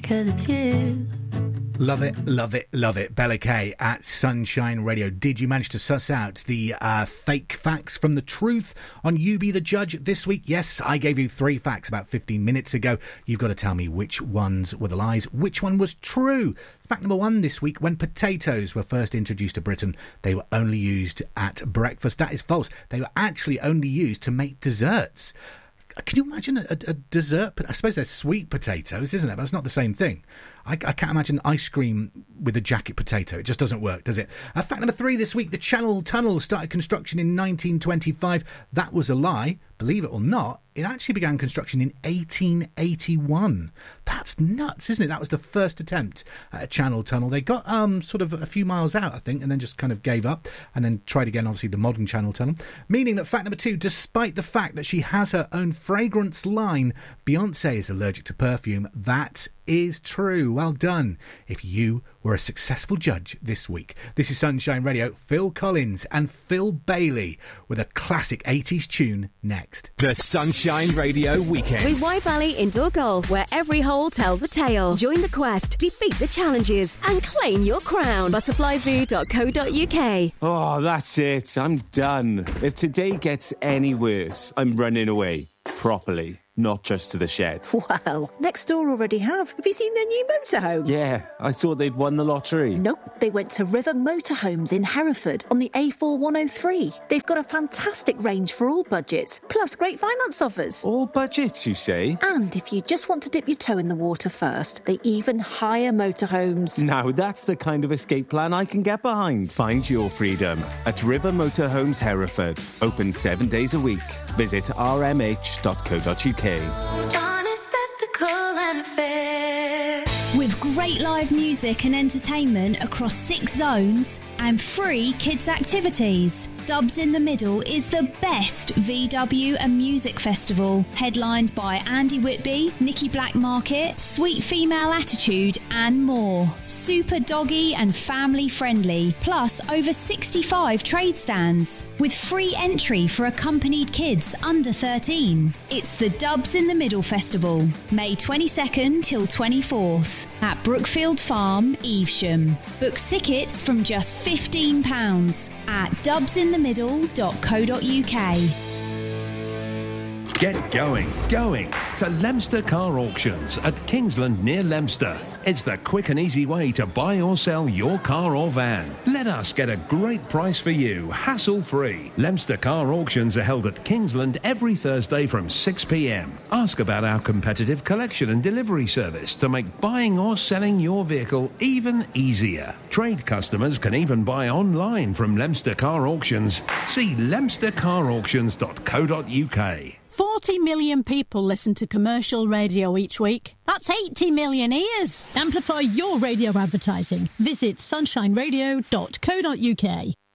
'cause it's you. Love it, love it, love it. Bella Kay at Sunshine Radio. Did you manage to suss out the fake facts from the truth on You Be the Judge this week? Yes, I gave you 3 facts about 15 minutes ago. You've got to tell me which ones were the lies, which one was true. Fact number 1 this week: when potatoes were first introduced to Britain, they were only used at breakfast. That is false. They were actually only used to make desserts. Can you imagine a dessert? I suppose they're sweet potatoes, isn't it? But it's not the same thing. I can't imagine ice cream with a jacket potato. It just doesn't work, does it? Fact number 3 this week: the Channel Tunnel started construction in 1925. That was a lie. Believe it or not, it actually began construction in 1881. That's nuts, isn't it? That was the first attempt at a Channel Tunnel. They got sort of a few miles out, I think, and then just kind of gave up and then tried again, obviously, the modern Channel Tunnel. Meaning that fact number 2, despite the fact that she has her own fragrance line, Beyonce is allergic to perfume. That is true. Well done if you were a successful judge this week. This is Sunshine Radio. Phil Collins and Phil Bailey with a classic 80s tune next. The Sunshine Radio Weekend. With White Valley Indoor Golf, where every hole tells a tale. Join the quest, defeat the challenges, and claim your crown. Butterflyzoo.co.uk. Oh, that's it. I'm done. If today gets any worse, I'm running away. Properly. Not just to the shed. Well, next door already have. Have you seen their new motorhome? Yeah, I thought they'd won the lottery. Nope, they went to River Motorhomes in Hereford on the A4103. They've got a fantastic range for all budgets, plus great finance offers. All budgets, you say? And if you just want to dip your toe in the water first, they even hire motorhomes. Now that's the kind of escape plan I can get behind. Find your freedom at River Motorhomes Hereford. Open 7 days a week. Visit rmh.co.uk. Honest, ethical and fair. With great live music and entertainment across 6 zones and free kids' activities, Dubs in the Middle is the best VW and music festival, headlined by Andy Whitby, Nicky Blackmarket, Sweet Female Attitude and more. Super doggy and family friendly, plus over 65 trade stands, with free entry for accompanied kids under 13. It's the Dubs in the Middle Festival, May 22nd till 24th at Brookfield Farm, Evesham. Book tickets from just £15 at dubsinthemiddle.co.uk. Get going to Leicester Car Auctions at Kingsland near Leicester. It's the quick and easy way to buy or sell your car or van. Let us get a great price for you, hassle-free. Leicester Car Auctions are held at Kingsland every Thursday from 6 p.m. Ask about our competitive collection and delivery service to make buying or selling your vehicle even easier. Trade customers can even buy online from Leicester Car Auctions. See leicestercarauctions.co.uk. 40 million people listen to commercial radio each week. That's 80 million ears. Amplify your radio advertising. Visit sunshineradio.co.uk.